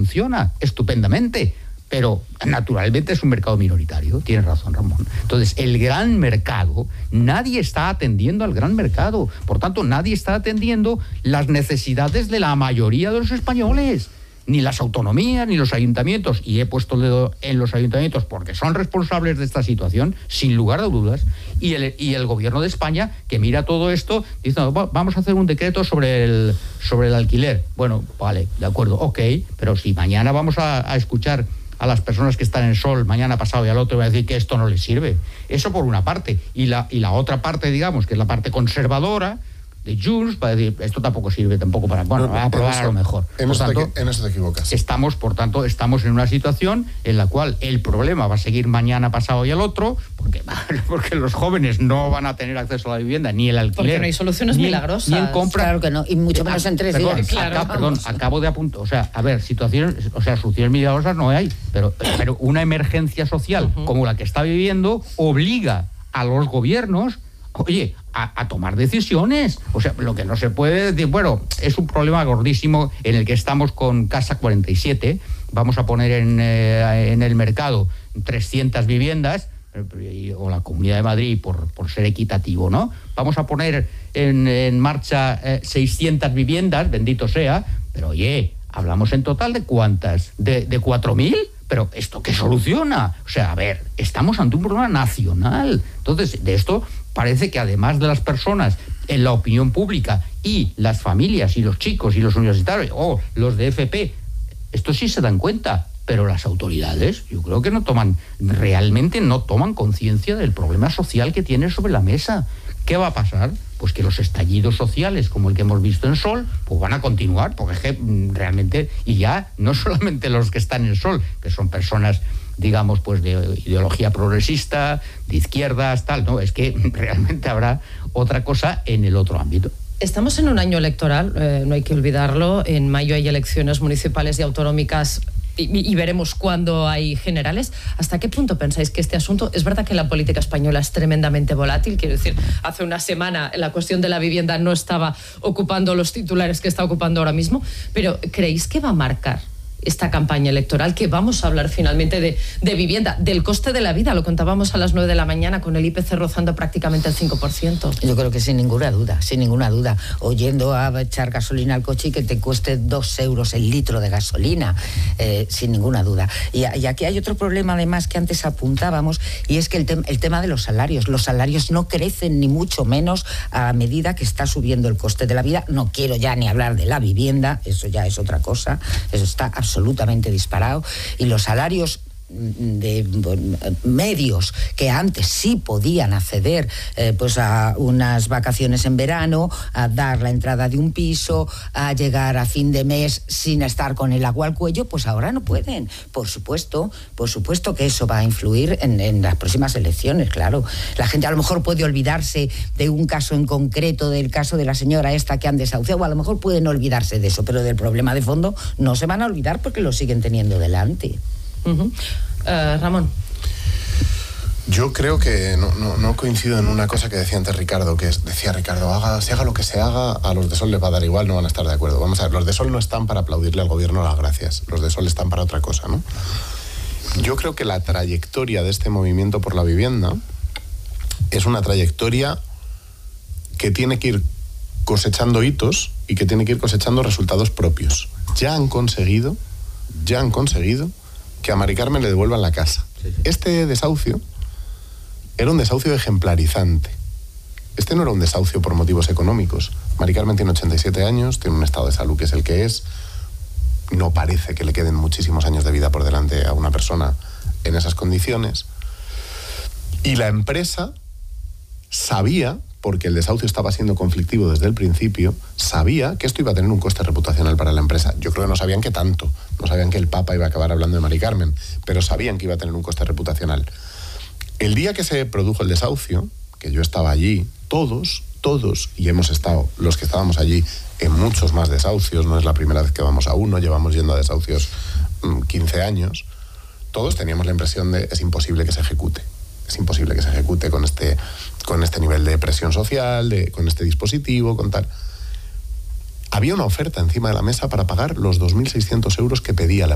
funciona estupendamente, pero naturalmente es un mercado minoritario. Tienes razón, Ramón. Entonces, el gran mercado, nadie está atendiendo al gran mercado. Por tanto, nadie está atendiendo las necesidades de la mayoría de los españoles. Ni las autonomías, ni los ayuntamientos. Y he puesto el dedo en los ayuntamientos porque son responsables de esta situación, sin lugar a dudas. Y el gobierno de España, que mira todo esto, dice, no, vamos a hacer un decreto sobre el alquiler. Bueno, vale, de acuerdo, ok, pero si mañana vamos a escuchar a las personas que están en Sol, mañana, pasado y al otro, va a decir que esto no les sirve. Eso por una parte. Y la otra parte, digamos, que es la parte conservadora de Junts, para decir, esto tampoco sirve tampoco para... Bueno, va a aprobar a lo mejor. En eso te equivocas. Por tanto, estamos en una situación en la cual el problema va a seguir mañana, pasado y al otro, porque los jóvenes no van a tener acceso a la vivienda, ni el alquiler. Porque no hay soluciones milagrosas. Ni en compra. Claro que no, y mucho menos en 3 días. Acabo de apuntar. O sea, a ver, soluciones milagrosas no hay, pero una emergencia social como la que está viviendo obliga a los gobiernos, oye, a tomar decisiones. O sea, lo que no se puede decir, bueno, es un problema gordísimo en el que estamos con Casa 47, vamos a poner en el mercado 300 viviendas, o la Comunidad de Madrid, por ser equitativo, ¿no? Vamos a poner en marcha 600 viviendas, bendito sea, pero oye, hablamos en total de ¿cuántas? ¿De 4.000? Pero ¿esto qué soluciona? O sea, a ver, estamos ante un problema nacional. Entonces, de esto parece que además de las personas en la opinión pública y las familias y los chicos y los universitarios o los de FP, estos sí se dan cuenta, pero las autoridades yo creo que realmente no toman conciencia del problema social que tienen sobre la mesa. ¿Qué va a pasar? Pues que los estallidos sociales, como el que hemos visto en Sol, pues van a continuar, porque es que realmente, y ya no solamente los que están en Sol, que son personas, digamos, pues de ideología progresista, de izquierdas, tal, no, es que realmente habrá otra cosa en el otro ámbito. Estamos en un año electoral, no hay que olvidarlo. En mayo hay elecciones municipales y autonómicas y veremos cuándo hay generales. ¿Hasta qué punto pensáis que este asunto... Es verdad que la política española es tremendamente volátil, quiero decir, hace una semana la cuestión de la vivienda no estaba ocupando los titulares que está ocupando ahora mismo, pero ¿creéis que va a marcar esta campaña electoral, que vamos a hablar finalmente de vivienda, del coste de la vida? Lo contábamos a las 9 de la mañana con el IPC rozando prácticamente el 5%. Yo creo que sin ninguna duda. Oyendo a echar gasolina al coche y que te cueste 2 euros el litro de gasolina, sin ninguna duda. Y aquí hay otro problema además que antes apuntábamos, y es que el tema de los salarios. Los salarios no crecen ni mucho menos a medida que está subiendo el coste de la vida. No quiero ya ni hablar de la vivienda, eso ya es otra cosa, eso está absolutamente disparado, y los salarios de medios que antes sí podían acceder pues a unas vacaciones en verano, a dar la entrada de un piso, a llegar a fin de mes sin estar con el agua al cuello, pues ahora no pueden. Por supuesto que eso va a influir en las próximas elecciones, claro. La gente a lo mejor puede olvidarse de un caso en concreto, del caso de la señora esta que han desahuciado, o a lo mejor pueden olvidarse de eso, pero del problema de fondo no se van a olvidar porque lo siguen teniendo delante. Ramón. Yo creo que no coincido en una cosa que decía antes Ricardo, se haga lo que se haga, a los de Sol les va a dar igual, no van a estar de acuerdo. Vamos a ver, los de Sol no están para aplaudirle al gobierno las gracias, los de Sol están para otra cosa, ¿no? Yo creo que la trayectoria de este movimiento por la vivienda es una trayectoria que tiene que ir cosechando hitos y que tiene que ir cosechando resultados propios. Ya han conseguido que a Mari Carmen le devuelvan la casa. Sí. Este desahucio era un desahucio ejemplarizante. Este no era un desahucio por motivos económicos. Mari Carmen tiene 87 años, tiene un estado de salud que es el que es. No parece que le queden muchísimos años de vida por delante a una persona en esas condiciones. Y la empresa sabía, porque el desahucio estaba siendo conflictivo desde el principio, sabía que esto iba a tener un coste reputacional para la empresa. Yo creo que no sabían que tanto, no sabían que el Papa iba a acabar hablando de Mari Carmen, pero sabían que iba a tener un coste reputacional. El día que se produjo el desahucio, que yo estaba allí, todos, y hemos estado, los que estábamos allí, en muchos más desahucios, no es la primera vez que vamos a uno, llevamos yendo a desahucios 15 años, todos teníamos la impresión de es imposible que se ejecute. Es imposible que se ejecute con este nivel de presión social, con este dispositivo, con tal. Había una oferta encima de la mesa para pagar los 2.600 euros que pedía la